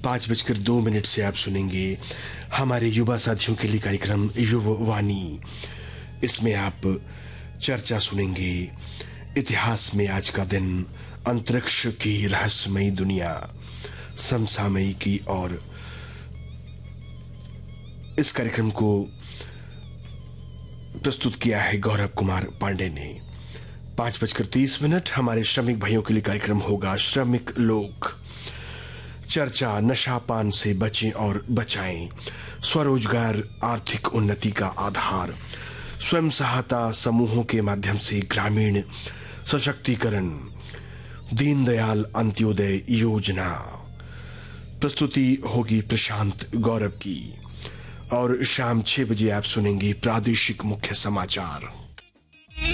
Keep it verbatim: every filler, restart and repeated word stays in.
पाँच बजकर दो मिनट से आप सुनेंगे हमारे युवा साथियों के लिए कार्यक्रम युववाणी। इसमें आप चर्चा सुनेंगे इतिहास में आज का दिन, अंतरिक्ष की रहस्यमयी दुनिया, समसामयिकी। और इस कार्यक्रम को प्रस्तुत किया है गौरव कुमार पांडे ने। पांच बजकर तीस मिनट हमारे श्रमिक भाइयों के लिए कार्यक्रम होगा श्रमिक लोक। चर्चा नशापान से बचें और बचाएं, स्वरोजगार आर्थिक उन्नति का आधार, स्वयं सहायता समूहों के माध्यम से ग्रामीण सशक्तिकरण, दीनदयाल अंत्योदय योजना। प्रस्तुति होगी प्रशांत गौरव की। और शाम छह बजे आप सुनेंगे प्रादेशिक मुख्य समाचार।